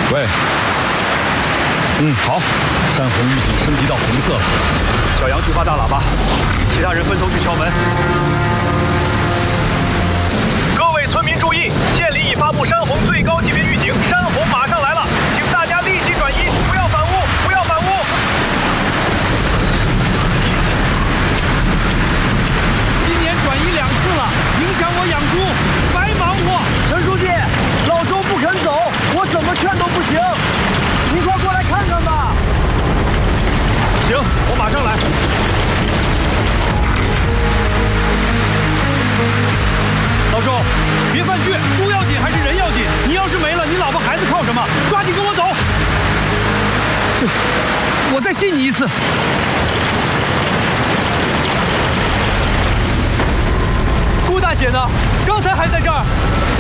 喂。好，山洪预警升级到红色了。 小杨去发大喇叭，其他人分头去敲门。各位村民注意，县里已发布山洪最高级别预警，山洪马上来了，请大家立即转移，不要反屋，不要反屋。 今年转移2次了，影响我养猪，白忙活。 陈书记，老周不肯走，我怎么劝都不行。您快过来看看吧。 行，我马上来。老周，别犯倔，猪要紧还是人要紧？你要是没了，你老婆孩子靠什么？抓紧跟我走。 我再信你一次。 顾大姐呢？刚才还在这儿。